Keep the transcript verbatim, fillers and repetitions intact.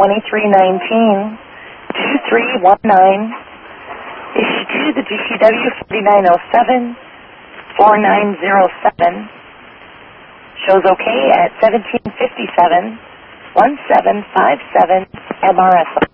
twenty-three nineteen, two three one nine. Issue two, the G C W forty-nine oh seven, four nine zero seven. Shows okay at seventeen fifty-seven, one seven five seven M R S.